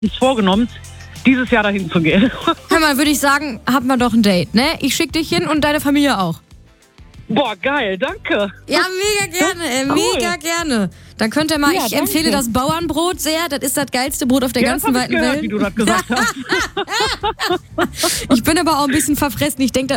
uns vorgenommen, dieses Jahr dahin zu gehen. Hör mal, würde ich sagen, haben wir doch ein Date, ne? Ich schick dich hin und deine Familie auch. Boah, geil, danke. Ja, mega gerne, mega gerne. Dann könnt ihr mal, ich empfehle das Bauernbrot sehr. Das ist das geilste Brot auf der ganzen das hab ich weiten gehört, Welt. wie du das gesagt hast. Ich bin aber auch ein bisschen verfressen. Ich denke,